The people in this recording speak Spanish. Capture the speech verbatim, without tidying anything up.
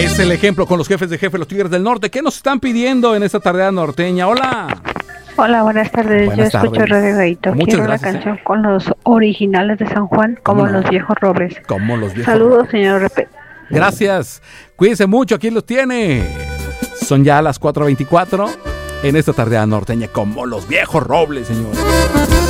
Es el ejemplo con los jefes de jefe, los Tigres del Norte. ¿Qué nos están pidiendo en esta tarea norteña? Hola. Hola, buenas tardes. Buenas Yo escucho tardes. Radio Gallito. Muchas Quiero gracias, la canción eh. con los originales de San Juan, como no? los viejos robles. Como los viejos Saludos, robles. señor Repe. Gracias. Cuídense mucho. Aquí los tiene. Son ya las cuatro veinticuatro en esta tarea norteña, como los viejos robles, señores.